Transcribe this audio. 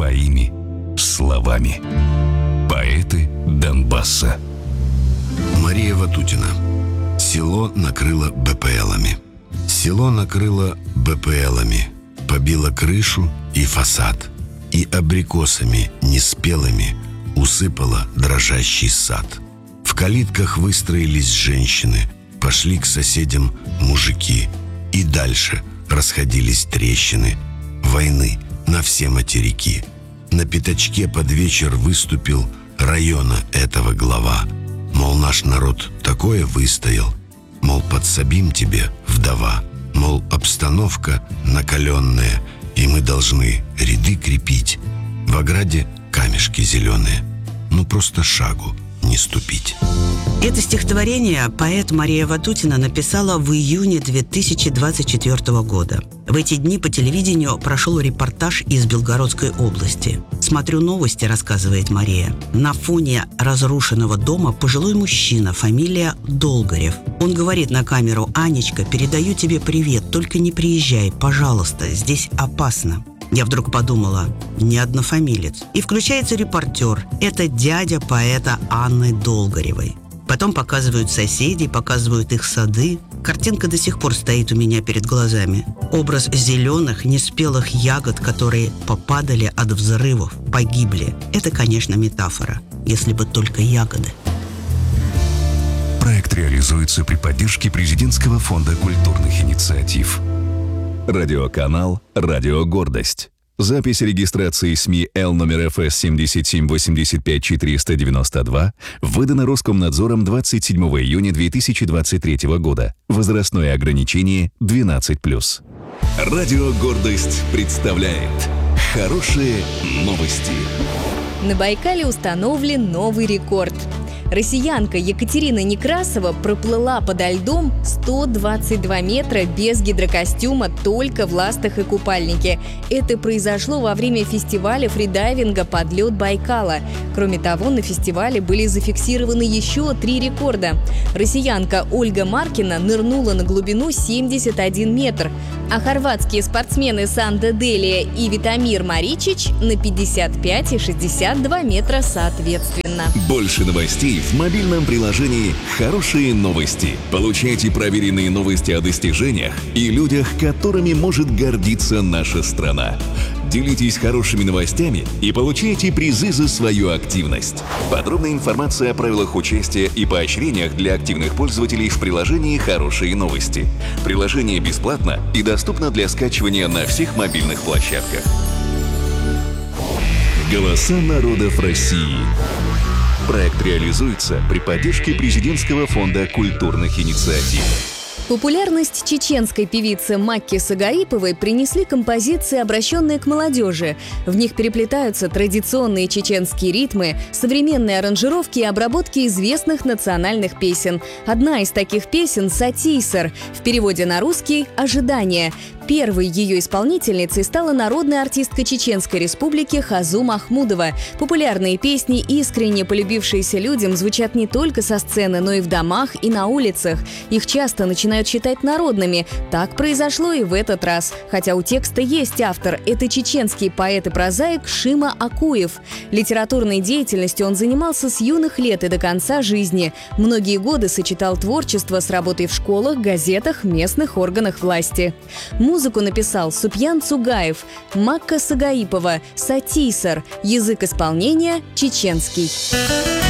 своими словами. Поэты Донбасса. Мария Ватутина. Село накрыло БПЛами. Село накрыло БПЛами, побило крышу и фасад, и абрикосами неспелыми усыпало дрожащий сад. В калитках выстроились женщины, пошли к соседям мужики, и дальше расходились трещины войны на все материки. На пятачке под вечер выступил района этого глава. Мол, наш народ такое выстоял, мол, подсобим тебе, вдова, мол, обстановка накаленная, и мы должны ряды крепить. В ограде камешки зеленые, ну просто шагу не ступить. Это стихотворение поэт Мария Ватутина написала в июне 2024 года. В эти дни по телевидению прошел репортаж из Белгородской области. «Смотрю новости», — рассказывает Мария. На фоне разрушенного дома пожилой мужчина, фамилия Долгорев. Он говорит на камеру: «Анечка, передаю тебе привет, только не приезжай, пожалуйста, здесь опасно». Я вдруг подумала: не однофамилец. И включается репортер. Это дядя поэта Анны Долгоревой. Потом показывают соседей, показывают их сады. Картинка до сих пор стоит у меня перед глазами. Образ зеленых, неспелых ягод, которые попадали от взрывов, погибли. Это, конечно, метафора, если бы только ягоды. Проект реализуется при поддержке Президентского фонда культурных инициатив. Радиоканал «Радио Гордость». Запись регистрации СМИ Л номер ФС 7785492 выдана Роскомнадзором 27 июня 2023 года. Возрастное ограничение 12+. Радио Гордость представляет хорошие новости. На Байкале установлен новый рекорд. Россиянка Екатерина Некрасова проплыла подо льдом 122 метра без гидрокостюма, только в ластах и купальнике. Это произошло во время фестиваля фридайвинга «Под лед Байкала». Кроме того, на фестивале были зафиксированы еще 3 рекорда. Россиянка Ольга Маркина нырнула на глубину 71 метр, а хорватские спортсмены Санда Делия и Витамир Маричич на 55 и 62 метра соответственно. Больше новостей в мобильном приложении «Хорошие новости». Получайте проверенные новости о достижениях и людях, которыми может гордиться наша страна. Делитесь хорошими новостями и получайте призы за свою активность. Подробная информация о правилах участия и поощрениях для активных пользователей в приложении «Хорошие новости». Приложение бесплатно и доступно для скачивания на всех мобильных площадках. Голоса народов России. Проект реализуется при поддержке Президентского фонда культурных инициатив. Популярность чеченской певицы Макки Сагаиповой принесли композиции, обращенные к молодежи. В них переплетаются традиционные чеченские ритмы, современные аранжировки и обработки известных национальных песен. Одна из таких песен – «Сатийсар», в переводе на русский «Ожидание». Первой ее исполнительницей стала народная артистка Чеченской Республики Хазу Махмудова. Популярные песни, искренне полюбившиеся людям, звучат не только со сцены, но и в домах и на улицах. Их часто начинают считать народными. Так произошло и в этот раз. Хотя у текста есть автор. Это чеченский поэт и прозаик Шима Акуев. Литературной деятельностью он занимался с юных лет и до конца жизни. Многие годы сочетал творчество с работой в школах, газетах, местных органах власти. Музыку написал Супьян Цугаев, Макка Сагаипова, «Сатийсар», язык исполнения – чеченский.